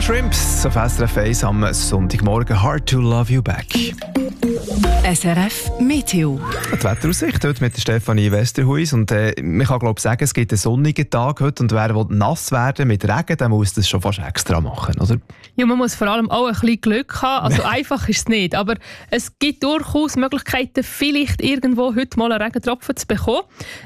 Shrimps auf SRF 1 am Sonntagmorgen. Hard to love you back. SRF Meteo. Die Wetteraussicht heute mit Stefanie Westerhuis. Und man kann glaube sagen, es gibt einen sonnigen Tag heute. Und wer will nass werden mit Regen, der muss das schon fast extra machen, oder? Ja, man muss vor allem auch ein bisschen Glück haben. Also einfach ist es nicht. Aber es gibt durchaus Möglichkeiten, vielleicht irgendwo heute mal einen Regentropfen zu bekommen.